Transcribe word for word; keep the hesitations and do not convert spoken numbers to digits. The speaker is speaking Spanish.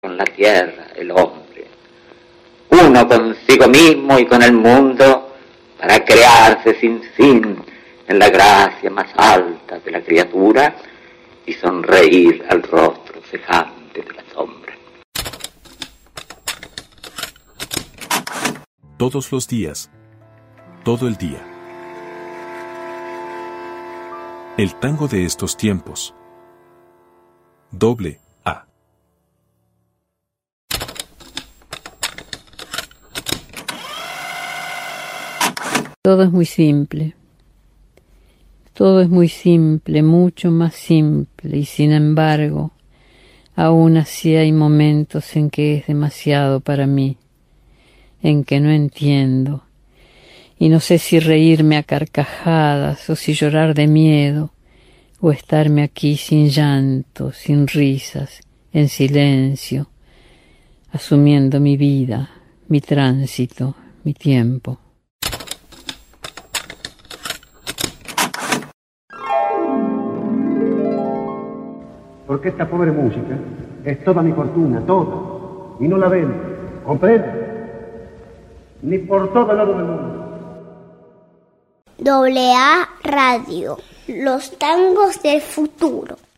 con la tierra, el hombre, uno consigo mismo y con el mundo, para crearse sin fin en la gracia más alta de la criatura y sonreír al rostro cejante de la sombra. Todos los días, todo el día. El tango de estos tiempos. Doble A. Todo es muy simple. Todo es muy simple, mucho más simple, y sin embargo, aún así hay momentos en que es demasiado para mí, en que no entiendo, y no sé si reírme a carcajadas o si llorar de miedo, o estarme aquí sin llanto, sin risas, en silencio, asumiendo mi vida, mi tránsito, mi tiempo. Porque esta pobre música es toda mi fortuna, toda, y no la ven, ¿comprende? Ni por todo el oro del mundo. Doble A Radio, los tangos del futuro.